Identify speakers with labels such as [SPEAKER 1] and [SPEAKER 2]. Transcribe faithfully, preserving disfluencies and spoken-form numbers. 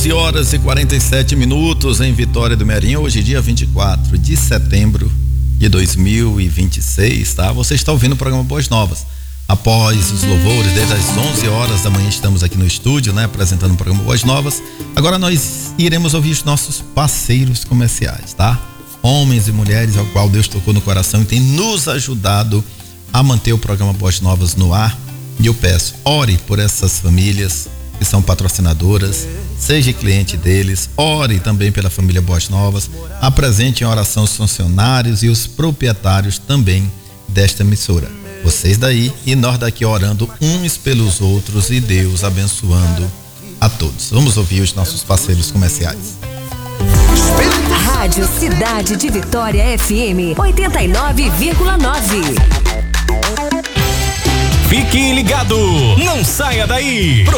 [SPEAKER 1] onze horas e quarenta e sete minutos em Vitória do Mearim, hoje dia vinte e quatro de setembro de dois mil e vinte e seis, tá? Você está ouvindo o programa Boas Novas. Após os louvores, desde as onze horas da manhã estamos aqui no estúdio, né? Apresentando o programa Boas Novas. Agora nós iremos ouvir os nossos parceiros comerciais, tá? Homens e mulheres ao qual Deus tocou no coração e tem nos ajudado a manter o programa Boas Novas no ar. E eu peço, ore por essas famílias que são patrocinadoras, seja cliente deles, ore também pela família Boas Novas, apresente em oração os funcionários e os proprietários também desta emissora. Vocês daí e nós daqui orando uns pelos outros e Deus abençoando a todos. Vamos ouvir os nossos parceiros comerciais.
[SPEAKER 2] Rádio Cidade de Vitória F M oitenta e nove vírgula nove.
[SPEAKER 3] Fique ligado, não saia daí.